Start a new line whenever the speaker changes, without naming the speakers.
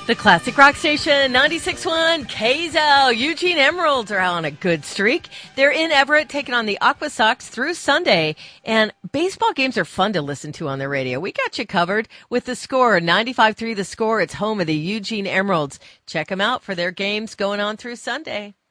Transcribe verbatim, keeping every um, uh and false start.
The Classic Rock Station, ninety-six point one K Z L. Eugene Emeralds are on a good streak. They're in Everett taking on the Aqua Sox through Sunday. And baseball games are fun to listen to on the radio. We got you covered with The Score, ninety-five three The Score. It's home of the Eugene Emeralds. Check them out for their games going on through Sunday.